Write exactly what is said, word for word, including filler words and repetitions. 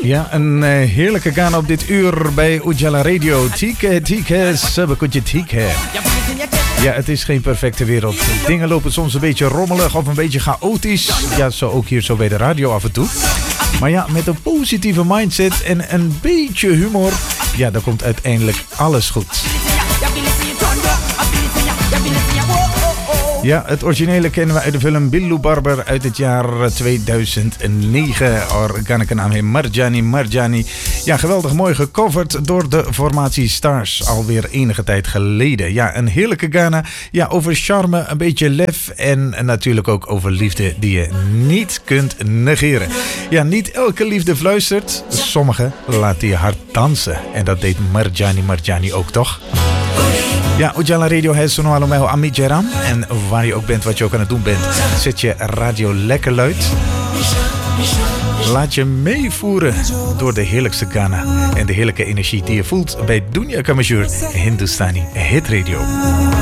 Ja, een uh, heerlijke Ghana op dit uur bij Ujala Radio. Tike, tike, sabakutje tike. Ja, het is geen perfecte wereld. Dingen lopen soms een beetje rommelig of een beetje chaotisch. Ja, zo ook hier zo bij de radio af en toe. Maar ja, met een positieve mindset en een beetje humor, ja, dan komt uiteindelijk alles goed. Ja, het originele kennen we uit de film Billu Barber uit het jaar tweeduizend negen. Organicanaam Marjani Marjani. Ja, geweldig mooi gecoverd door de formatie Stars. Alweer enige tijd geleden. Ja, een heerlijke Ghana. Ja, over charme, een beetje lef en natuurlijk ook over liefde die je niet kunt negeren. Ja, niet elke liefde fluistert. Sommige laten je hart dansen. En dat deed Marjani Marjani ook, toch? Ja, Ujala Radio heeft zo'n hallo mij Amit Jeram. En waar je ook bent, wat je ook aan het doen bent, zet je radio lekker luid. Laat je meevoeren door de heerlijkste Ghana en de heerlijke energie die je voelt bij Dunia Kamajur Hindustani Hit Radio.